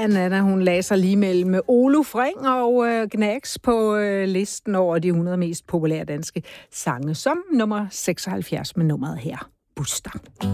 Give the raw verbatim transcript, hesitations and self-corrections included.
Ja, Nana, hun lagde sig lige mellem Oluf Ring og øh, Gnags på øh, listen over de hundrede mest populære danske sange, som nummer seksoghalvfjerds med nummeret her, Buster.